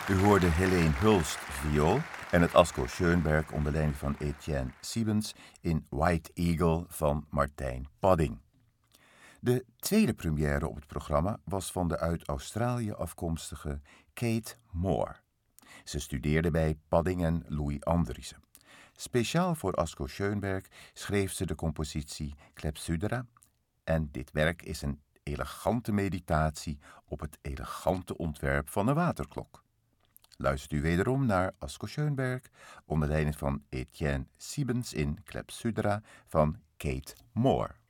U hoorde Helene Hulst viool en het Asko Schoenberg onder leiding van Etienne Siebens in White Eagle van Martijn Padding. De tweede première op het programma was van de uit Australië afkomstige Kate Moore. Ze studeerde bij Padding en Louis Andriessen. Speciaal voor Asko Schoenberg schreef ze de compositie Clepsydra en dit werk is een elegante meditatie op het elegante ontwerp van een waterklok. Luistert u wederom naar Asko Schoenberg onder leiding van Etienne Siebens in Clepsydra van Kate Moore.